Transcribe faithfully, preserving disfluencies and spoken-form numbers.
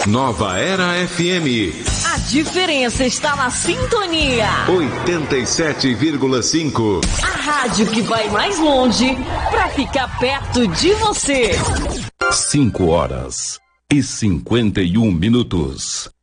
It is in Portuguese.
Nova Era F M. A diferença está na sintonia. oitenta e sete vírgula cinco. A rádio que vai mais longe para ficar perto de você. cinco horas e cinquenta e um minutos.